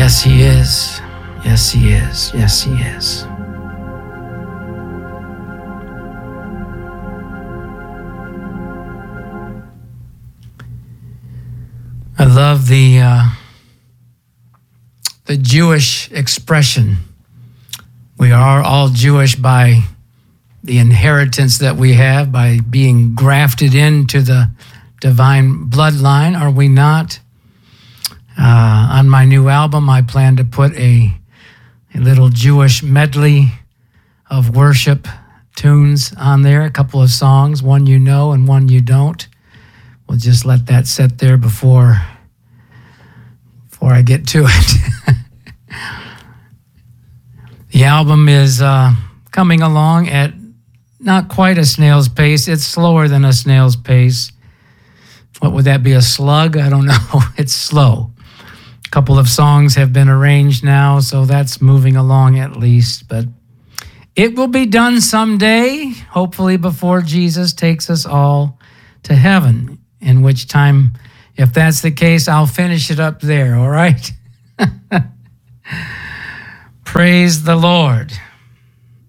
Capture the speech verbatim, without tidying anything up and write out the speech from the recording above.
Yes, he is. Yes, he is. Yes, he is. I love the uh, the Jewish expression. We are all Jewish by the inheritance that we have, by being grafted into the divine bloodline, are we not? Uh, on my new album, I plan to put a, a little Jewish medley of worship tunes on there, a couple of songs, one you know and one you don't. We'll just let that sit there before, before I get to it. The album is uh, coming along at not quite a snail's pace. It's slower than a snail's pace. What would that be, a slug? I don't know. It's slow. A couple of songs have been arranged now, so that's moving along at least. But it will be done someday, hopefully before Jesus takes us all to heaven, in which time, if that's the case, I'll finish it up there, all right? Praise the Lord.